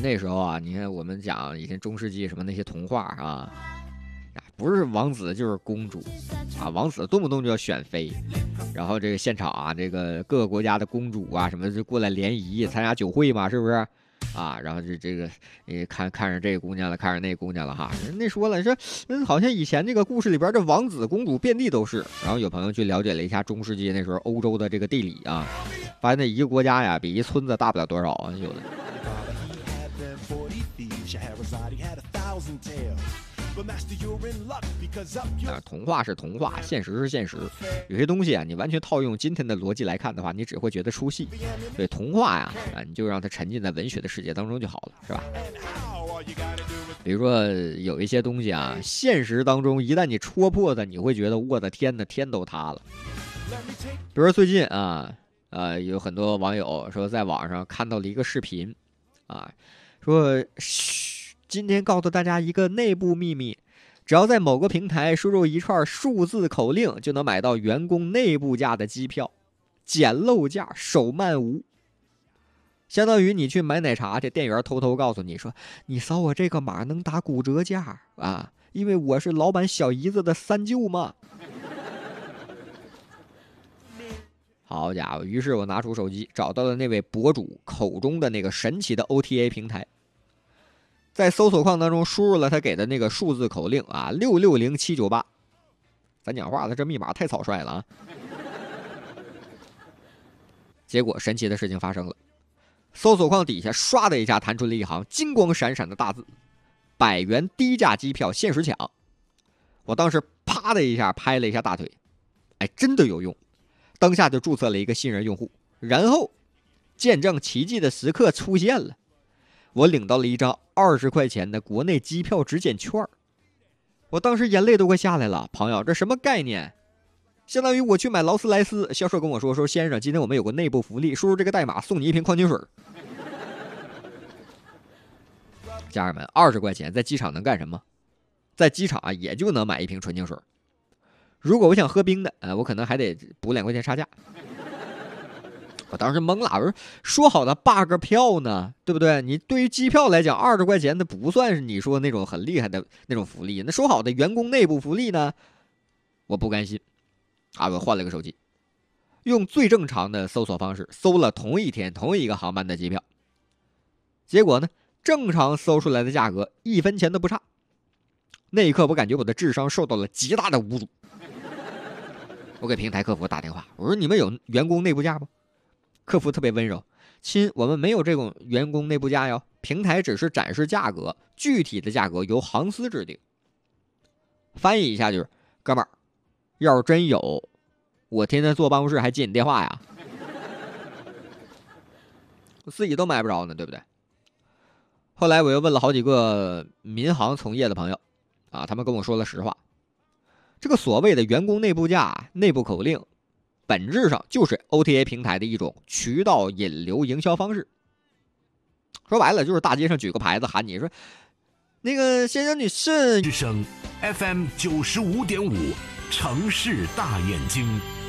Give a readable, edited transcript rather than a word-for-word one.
那时候啊，你看我们讲以前中世纪什么那些童话啊，不是王子就是公主啊，王子动不动就要选妃，然后这个现场啊，这个各个国家的公主啊什么就过来联谊参加酒会嘛，是不是？啊，然后这个看上这个姑娘了，看上那个姑娘了哈。人家说了，说好像以前这个故事里边的王子公主遍地都是。然后有朋友去了解了一下中世纪那时候欧洲的这个地理啊，发现那一个国家呀比一村子大不了多少啊，有的。童话是童话，现实是现实。有些东西啊，你完全套用今天的逻辑来看的话，你只会觉得出戏。对童话呀，你就让它沉浸在文学的世界当中就好了，是吧？比如说有一些东西啊，现实当中一旦你戳破的，你会觉得我的天哪，天都塌了。比如说最近啊，有很多网友说在网上看到了一个视频，啊，说今天告诉大家一个内部秘密，只要在某个平台输入一串数字口令，就能买到员工内部价的机票，捡漏价，手慢无。相当于你去买奶茶，这店员偷偷告诉你说，你扫我这个码能打骨折价啊，因为我是老板小姨子的三舅嘛。好家伙，于是我拿出手机找到了那位博主口中的那个神奇的 OTA 平台，在搜索框当中输入了他给的那个数字口令啊，660798。咱讲话了，这密码太草率了啊！结果神奇的事情发生了，搜索框底下唰的一下弹出了一行金光闪闪的大字：100元低价机票限时抢。我当时啪的一下拍了一下大腿，哎，真的有用！当下就注册了一个新人用户，然后见证奇迹的时刻出现了。我领到了一张20块钱的国内机票直检券，我当时眼泪都快下来了。朋友，这什么概念？相当于我去买劳斯莱斯，销售跟我说先生，今天我们有个内部福利，输入这个代码送你一瓶矿泉水。家人们，20块钱在机场能干什么？在机场啊，也就能买一瓶纯净水。如果我想喝冰的，我可能还得补2块钱差价。我当时懵了，我说好的8个票呢，对不对？你对于机票来讲，20块钱那不算是你说那种很厉害的那种福利，那说好的员工内部福利呢？我不甘心啊，我换了个手机，用最正常的搜索方式搜了同一天同一个航班的机票，结果呢，正常搜出来的价格1分钱都不差。那一刻，我感觉我的智商受到了极大的侮辱。我给平台客服打电话，我说你们有员工内部价吗？客服特别温柔，亲，我们没有这种员工内部价哟，平台只是展示价格，具体的价格由航司制定。翻译一下就是，哥们儿，要是真有，我天天坐办公室还接你电话呀，我自己都买不着呢，对不对？后来我又问了好几个民航从业的朋友，啊，他们跟我说了实话。这个所谓的员工内部价、内部口令，本质上就是 OTA 平台的一种渠道引流营销方式。说白了，就是大街上举个牌子喊你说：“那个先生女士。” 之声 FM 95.5，城市大眼睛。